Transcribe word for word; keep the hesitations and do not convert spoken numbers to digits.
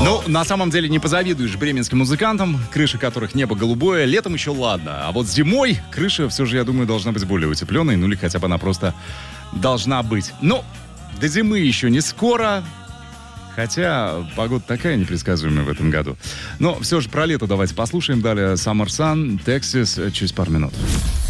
Ну, на самом деле не позавидуешь бременским музыкантам, крыши которых небо голубое. Летом еще ладно, а вот зимой крыша все же, я думаю, должна быть более утепленной, ну или хотя бы она просто должна быть. Ну, до зимы еще не скоро, хотя погода такая непредсказуемая в этом году. Но все же про лето давайте послушаем. Далее Summer Sun, Texas, через пару минут.